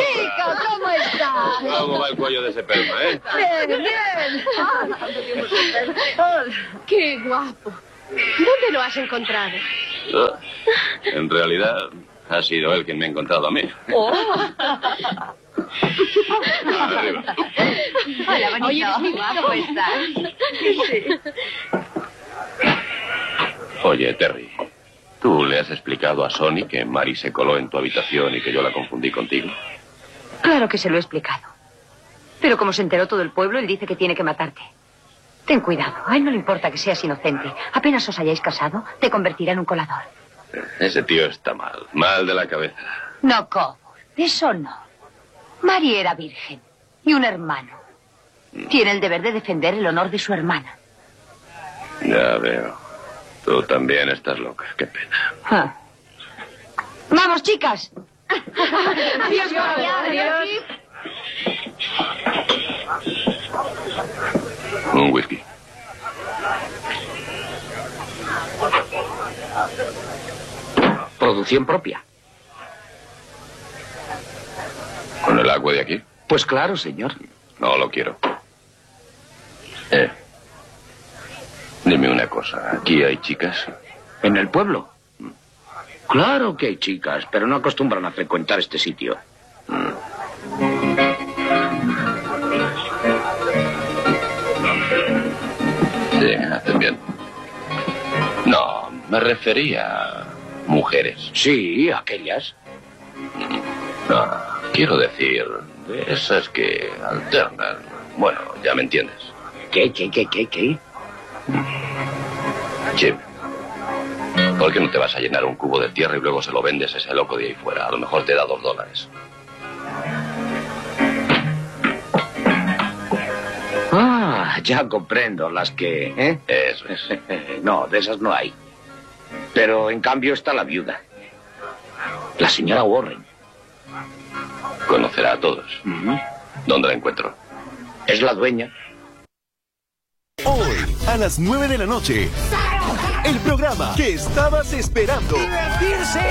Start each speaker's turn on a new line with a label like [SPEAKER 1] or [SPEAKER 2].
[SPEAKER 1] Chico, ¿cómo estás?
[SPEAKER 2] ¿Cómo va el cuello de ese perro,
[SPEAKER 1] Bien, bien.
[SPEAKER 3] ¡Qué guapo! ¿Dónde lo has encontrado?
[SPEAKER 2] En realidad, ha sido él quien me ha encontrado a mí.
[SPEAKER 1] Oh.
[SPEAKER 2] Arriba.
[SPEAKER 1] Hola, bonito.
[SPEAKER 3] Oye, eres muy guapo.
[SPEAKER 1] ¿Cómo estás? Sí.
[SPEAKER 2] Oye, Terry, ¿tú le has explicado a Sonny que Mary se coló en tu habitación y que yo la confundí contigo?
[SPEAKER 4] Claro que se lo he explicado. Pero como se enteró todo el pueblo, él dice que tiene que matarte. Ten cuidado. A él no le importa que seas inocente. Apenas os hayáis casado, te convertirá en un colador.
[SPEAKER 2] Ese tío está mal de la cabeza.
[SPEAKER 4] No, Coburn. Eso no. Mary era virgen. Y un hermano. Tiene el deber de defender el honor de su hermana.
[SPEAKER 2] Ya veo. Tú también estás loca. Qué pena.
[SPEAKER 4] Ah. ¡Vamos, chicas!
[SPEAKER 3] Adiós, guapo.
[SPEAKER 1] Adiós.
[SPEAKER 2] Un whisky.
[SPEAKER 5] Producción propia.
[SPEAKER 2] ¿Con el agua de aquí?
[SPEAKER 5] Pues claro, señor.
[SPEAKER 2] No lo quiero. Dime una cosa. ¿Aquí hay chicas?
[SPEAKER 5] ¿En el pueblo? Claro que hay chicas, pero no acostumbran a frecuentar este sitio.
[SPEAKER 2] Sí, hacen bien. No, me refería a mujeres.
[SPEAKER 5] Sí, aquellas.
[SPEAKER 2] No, quiero decir, de esas que alternan. Bueno, ya me entiendes.
[SPEAKER 5] ¿Qué?
[SPEAKER 2] Jim, ¿por qué no te vas a llenar un cubo de tierra y luego se lo vendes a ese loco de ahí fuera? A lo mejor te da $2.
[SPEAKER 5] Ah, ya comprendo las que... ¿eh?
[SPEAKER 2] Eso es.
[SPEAKER 5] No, de esas no hay. Pero en cambio está la viuda. La señora Warren.
[SPEAKER 2] Conocerá a todos. ¿Dónde la encuentro?
[SPEAKER 5] Es la dueña.
[SPEAKER 6] Hoy, a las 9 de la noche, el programa que estabas esperando.